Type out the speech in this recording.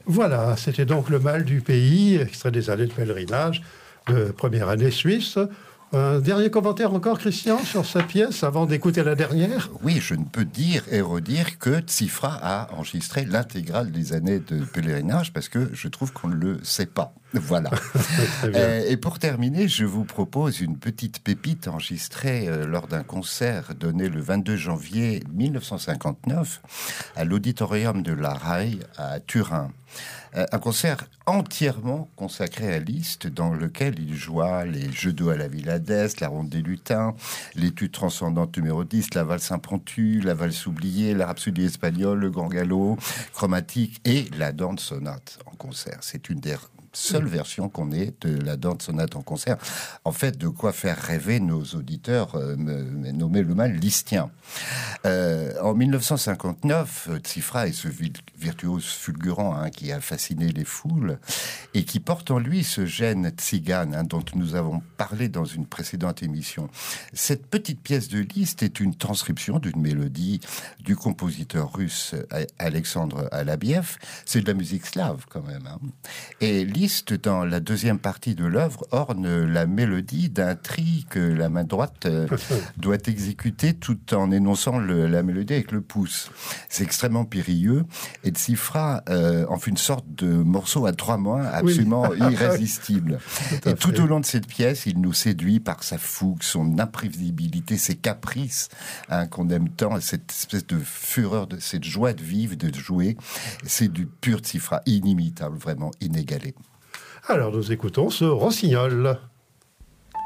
Voilà, c'était donc Le mal du pays, extrait des années de pèlerinage, de première année suisse. Un dernier commentaire encore, Christian, sur sa pièce, avant d'écouter la dernière? Oui, je ne peux dire et redire que Tsifra a enregistré l'intégrale des années de pèlerinage, parce que je trouve qu'on ne le sait pas. Voilà. Très bien. Et pour terminer, je vous propose une petite pépite enregistrée lors d'un concert donné le 22 janvier 1959 à l'auditorium de la RAI à Turin. Un concert entièrement consacré à Liszt, dans lequel il joua les Jeux d'eau à la Villa d'Est, la Ronde des Lutins, l'étude transcendante numéro 10, la valse impromptue, la valse oubliée, la rhapsodie espagnole, le grand galop chromatique et la dante sonate en concert. C'est une des seule version qu'on ait de la dante sonate en concert. En fait, de quoi faire rêver nos auditeurs, nommé le mal listien. En 1959, Tsifra est ce virtuose fulgurant qui a fasciné les foules et qui porte en lui ce gène tzigane dont nous avons parlé dans une précédente émission. Cette petite pièce de Liszt est une transcription d'une mélodie du compositeur russe Alexandre Alabiev. C'est de la musique slave quand même. Et Liszt, dans la deuxième partie de l'œuvre, orne la mélodie d'un tri que la main droite doit exécuter tout en énonçant la mélodie avec le pouce. C'est extrêmement périlleux et Tsifra en fait une sorte de morceau à trois mains absolument irrésistible. Et tout au long de cette pièce, il nous séduit par sa fougue, son imprévisibilité, ses caprices qu'on aime tant, cette espèce de fureur, cette joie de vivre, de jouer. C'est du pur Tsifra, inimitable, vraiment inégalé. Alors nous écoutons ce rossignol.